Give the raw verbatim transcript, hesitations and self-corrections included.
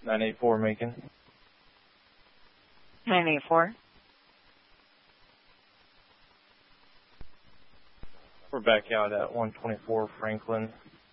nine eight four Macon. nine eight four. We're back out at one twenty-four Franklin.